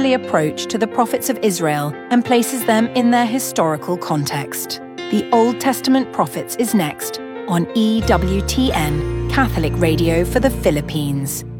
scholarly approach to the prophets of Israel and places them in their historical context. The Old Testament Prophets is next on EWTN, Catholic Radio for the Philippines.